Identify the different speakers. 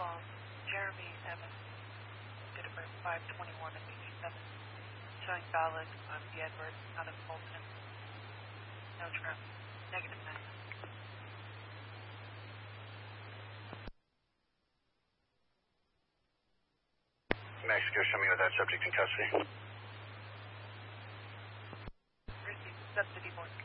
Speaker 1: call. Jeremy Evans, date of birth 5/21 of 87. Showing valid on the Edwards, out of Fulton. No traffic. Negative 9.
Speaker 2: Mexico, show me with that subject in custody.
Speaker 1: Received subsidy board.